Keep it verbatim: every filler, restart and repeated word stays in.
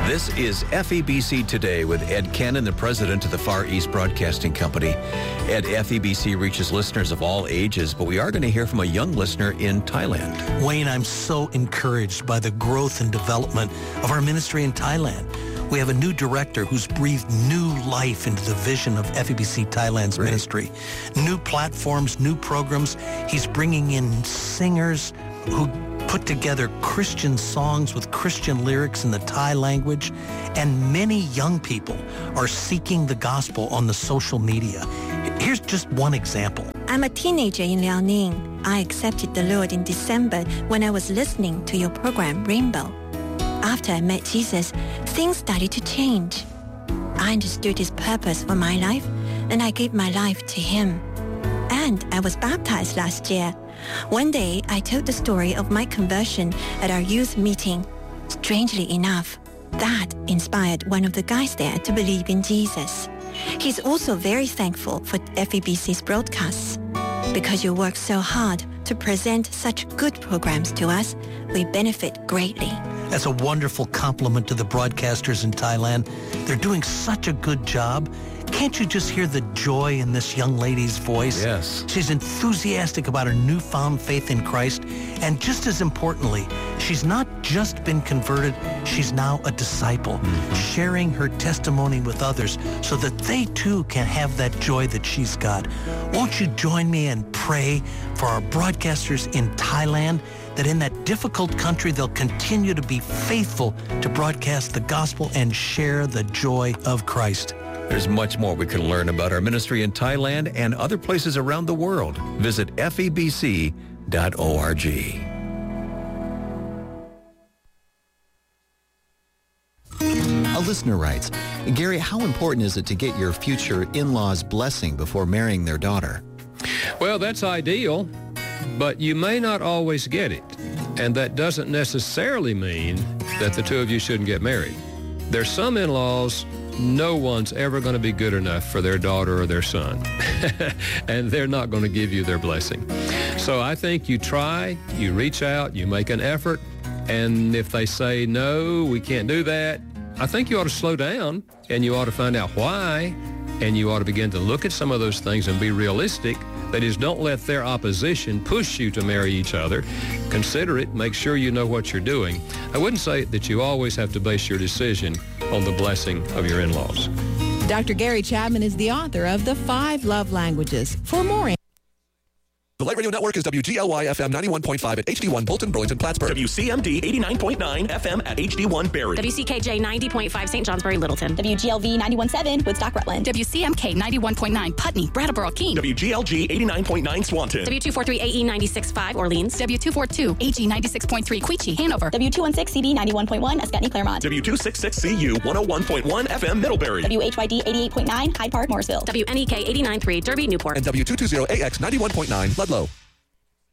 This is F E B C Today with Ed Cannon, the president of the Far East Broadcasting Company. Ed, F E B C reaches listeners of all ages, but we are going to hear from a young listener in Thailand. Wayne, I'm so encouraged by the growth and development of our ministry in Thailand. We have a new director who's breathed new life into the vision of F E B C Thailand's Great. ministry. New platforms, new programs. He's bringing in singers who put together Christian songs with Christian lyrics in the Thai language, and many young people are seeking the gospel on the social media. Here's just one example. I'm a teenager in Liaoning. I accepted the Lord in December when I was listening to your program, Rainbow. After I met Jesus, things started to change. I understood his purpose for my life, and I gave my life to him. And I was baptized last year. One day, I told the story of my conversion at our youth meeting. Strangely enough, that inspired one of the guys there to believe in Jesus. He's also very thankful for F E B C's broadcasts. Because you work so hard to present such good programs to us, we benefit greatly. That's a wonderful compliment to the broadcasters in Thailand. They're doing such a good job. Can't you just hear the joy in this young lady's voice? Yes. She's enthusiastic about her newfound faith in Christ. And just as importantly, she's not just been converted, she's now a disciple, mm-hmm. sharing her testimony with others so that they too can have that joy that she's got. Won't you join me and pray for our broadcasters in Thailand, that in that difficult country they'll continue to be faithful to broadcast the gospel and share the joy of Christ. There's much more we can learn about our ministry in Thailand and other places around the world. Visit F E B C dot org. A listener writes, Gary, how important is it to get your future in-laws' blessing before marrying their daughter? Well, that's ideal, but you may not always get it. And that doesn't necessarily mean that the two of you shouldn't get married. There's some in-laws no one's ever going to be good enough for their daughter or their son. And they're not going to give you their blessing. So I think you try, you reach out, you make an effort, and if they say, no, we can't do that, I think you ought to slow down and you ought to find out why, and you ought to begin to look at some of those things and be realistic. That is, don't let their opposition push you to marry each other. Consider it. Make sure you know what you're doing. I wouldn't say that you always have to base your decision on the blessing of your in-laws. Doctor Gary Chapman is the author of The Five Love Languages. For more The Light Radio Network is W G L Y F M ninety-one point five at H D one Bolton, Burlington, Plattsburgh. W C M D eighty-nine point nine F M at H D one Barrie. W C K J ninety point five Saint Johnsbury, Littleton. W G L V ninety-one point seven Woodstock, Rutland. W C M K ninety-one point nine Putney, Brattleboro, Keene. W G L G eighty-nine point nine Swanton. W two forty-three A E ninety-six point five Orleans. W two forty-two A G ninety-six point three Queechee, Hanover. W two sixteen C B ninety-one point one Escutney, Claremont. W two sixty-six C U one oh one point one F M Middlebury. W H Y D eighty-eight point nine Hyde Park, Morrisville. W N E K eighty-nine point three Derby, Newport. And W two twenty A X ninety-one point nine Ludlow.